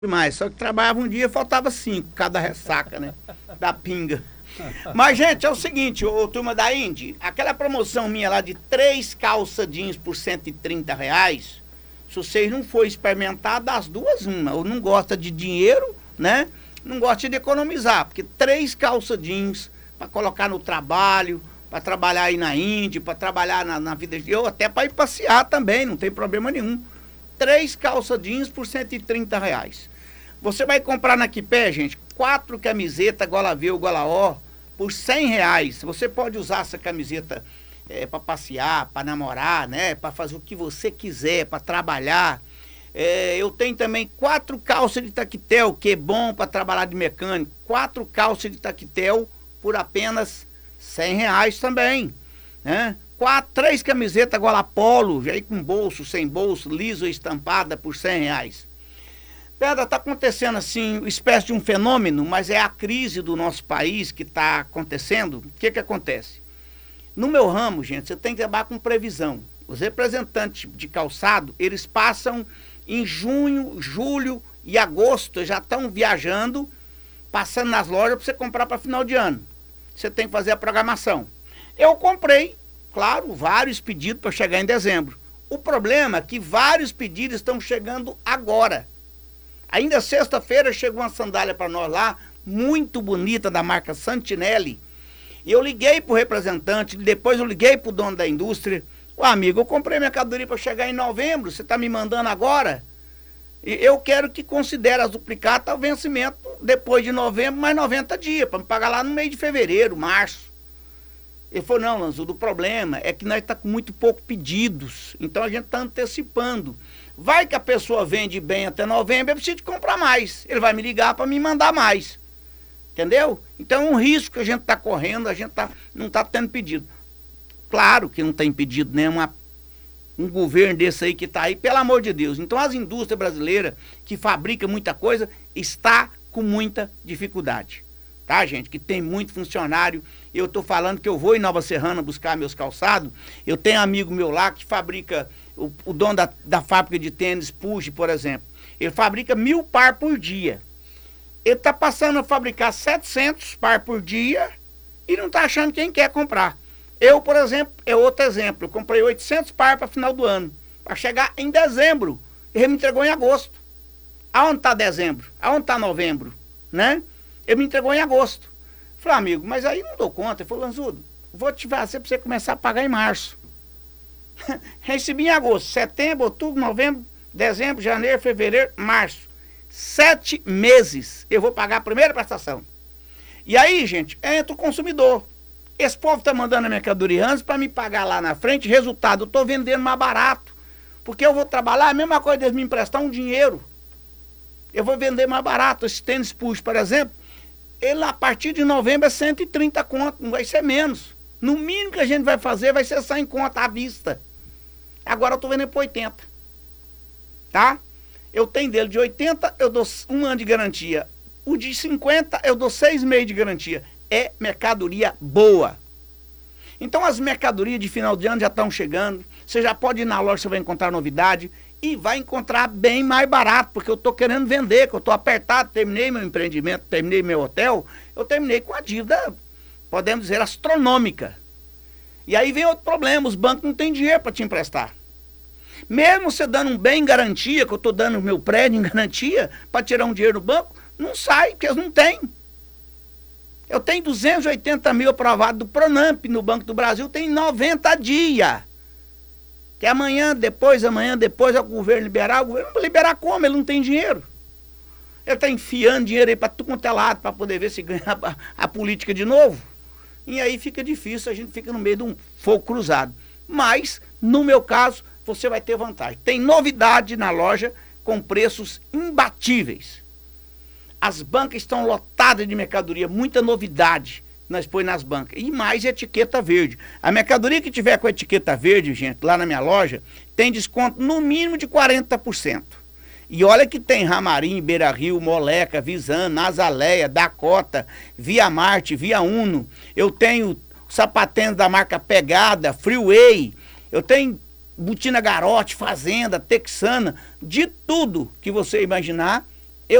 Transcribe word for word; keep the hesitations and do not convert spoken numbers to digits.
mais, só que trabalhava um dia e faltava cinco, cada ressaca, né? Da pinga. Mas, gente, é o seguinte, ô turma da Indy, aquela promoção minha lá de três calça jeans por cento e trinta reais, se vocês não for experimentar, das duas, uma. Ou não gosta de dinheiro, né? Não gosta de economizar, porque três calça jeans para colocar no trabalho, para trabalhar aí na Indy, para trabalhar na, na vida de eu, até para ir passear também, não tem problema nenhum. Três calça jeans por cento e trinta reais. Você vai comprar na Quipé, gente, quatro camisetas gola V ou gola O por cem reais. Você pode usar essa camiseta é, para passear, para namorar, né? Para fazer o que você quiser, para trabalhar. É, eu tenho também quatro calças de taquetel, que é bom para trabalhar de mecânico. Quatro calças de taquetel por apenas cem reais também, né? Quatro, três camisetas gola polo, já aí com bolso, sem bolso, liso e estampada por cem reais. Pedra, está acontecendo assim, uma espécie de um fenômeno, mas é a crise do nosso país que está acontecendo. O que que acontece? No meu ramo, gente, você tem que trabalhar com previsão. Os representantes de calçado, eles passam em junho, julho e agosto, já estão viajando, passando nas lojas para você comprar para final de ano. Você tem que fazer a programação. Eu comprei, claro, vários pedidos para chegar em dezembro. O problema é que vários pedidos estão chegando agora. Ainda sexta-feira chegou uma sandália para nós lá, muito bonita, da marca Santinelli. E eu liguei para o representante, depois eu liguei para o dono da indústria. Ô amigo, eu comprei mercadoria para chegar em novembro, você está me mandando agora? E eu quero que considere as duplicatas o vencimento depois de novembro, mais noventa dias, para me pagar lá no mês de fevereiro, março. Ele falou, não, Lanzudo, o problema é que nós estamos com muito pouco pedidos, então a gente está antecipando. Vai que a pessoa vende bem até novembro, eu preciso de comprar mais. Ele vai me ligar para me mandar mais. Entendeu? Então é um risco que a gente está correndo, a gente tá, não está tendo pedido. Claro que não tem pedido, né? Uma, um governo desse aí que está aí, pelo amor de Deus. Então as indústrias brasileiras que fabricam muita coisa, está com muita dificuldade. Tá, gente? Que tem muito funcionário. Eu estou falando que eu vou em Nova Serrana buscar meus calçados. Eu tenho um amigo meu lá que fabrica, o, o dono da, da fábrica de tênis, Puge, por exemplo. Ele fabrica mil par por dia. Ele está passando a fabricar setecentos par por dia e não está achando quem quer comprar. Eu, por exemplo, é outro exemplo. Eu comprei oitocentos par para final do ano. Para chegar em dezembro. Ele me entregou em agosto. Aonde está dezembro? Aonde está novembro? Né? Ele me entregou em agosto. Falei, amigo, mas aí não dou conta. Ele falou, Lanzudo, vou te fazer para você começar a pagar em março. Recebi em agosto, setembro, outubro, novembro, dezembro, janeiro, fevereiro, março. Sete meses eu vou pagar a primeira prestação. E aí, gente, entra o consumidor. Esse povo está mandando a mercadoria antes para me pagar lá na frente. Resultado, eu estou vendendo mais barato. Porque eu vou trabalhar, a mesma coisa deles me emprestar um dinheiro. Eu vou vender mais barato. Esse tênis Push, por exemplo, ele a partir de novembro é cento e trinta conto, não vai ser menos. No mínimo que a gente vai fazer vai ser cem conto à vista. Agora eu estou vendendo por oitenta. Tá? Eu tenho dele de oitenta, eu dou um ano de garantia. O de cinquenta, eu dou seis meses de garantia. É mercadoria boa. Então as mercadorias de final de ano já estão chegando. Você já pode ir na loja, você vai encontrar novidade. E vai encontrar bem mais barato, porque eu estou querendo vender, que eu estou apertado, terminei meu empreendimento, terminei meu hotel, eu terminei com a dívida, podemos dizer, astronômica. E aí vem outro problema, os bancos não têm dinheiro para te emprestar. Mesmo você dando um bem em garantia, que eu estou dando o meu prédio em garantia, para tirar um dinheiro do banco, não sai, porque eles não têm. Eu tenho duzentos e oitenta mil aprovados do Pronamp no Banco do Brasil, tem noventa dias. Que amanhã, depois, amanhã, depois, é o governo liberar. O governo não vai liberar como? Ele não tem dinheiro. Ele está enfiando dinheiro aí para tudo quanto é lado, para poder ver se ganha a, a política de novo. E aí fica difícil, a gente fica no meio de um fogo cruzado. Mas, no meu caso, você vai ter vantagem. Tem novidade na loja com preços imbatíveis. As bancas estão lotadas de mercadoria, muita novidade. Nós põe nas bancas. E mais etiqueta verde. A mercadoria que tiver com etiqueta verde, gente, lá na minha loja, tem desconto no mínimo de quarenta por cento. E olha que tem Ramarim, Beira Rio, Moleca, Visan, Azaleia, Dakota, Via Marte, Via Uno. Eu tenho sapatênis da marca Pegada, Freeway. Eu tenho botina Garote, Fazenda, Texana, de tudo que você imaginar.